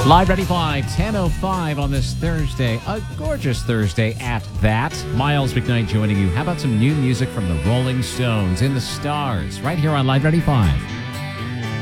Live Ready 5, 10:05 on this Thursday. A gorgeous Thursday at that. Miles McKnight joining you. How about some new music from the Rolling Stones in the Stars right here on Live Ready 5?